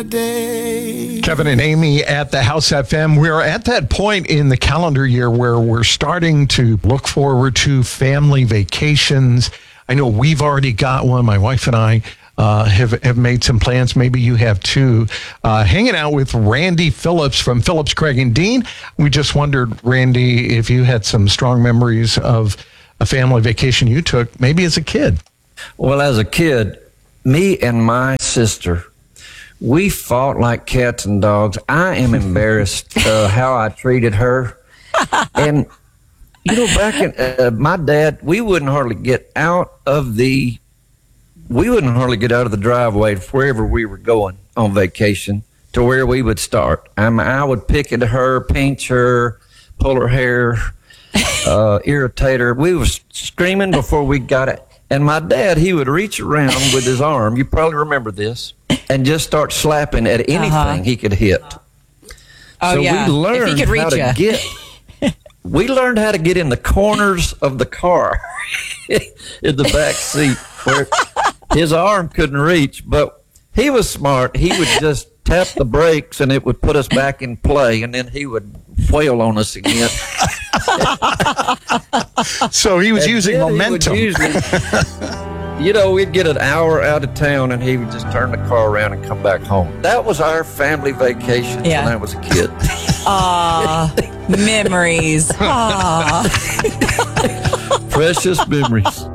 Saturday. Kevin and Amy at the House FM. We're at that point in the calendar year where we're starting to look forward to family vacations. I know we've already got one. My wife and I have made some plans. Maybe you have too. Hanging out with Randy Phillips from Phillips, Craig and Dean. We just wondered, Randy, if you had some strong memories of a family vacation you took, maybe as a kid. Well, as a kid, me and my sister, we fought like cats and dogs. I am embarrassed how I treated her. And, you know, back in my dad, we wouldn't hardly get out of the driveway wherever we were going on vacation to where we would start. I would pick at her, pinch her, pull her hair, irritate her. We were screaming before we got it. And my dad, he would reach around with his arm, you probably remember this, and just start slapping at anything he could hit. Oh, so yeah. we learned how to get. We learned how to get in the corners of the car in the back seat where his arm couldn't reach, but he was smart. He would just tap the brakes and it would put us back in play, and then he would wail on us again. So he was using momentum. You know, we'd get an hour out of town and he would just turn the car around and come back home. That was our family vacation when I was a kid. Memories. Precious memories.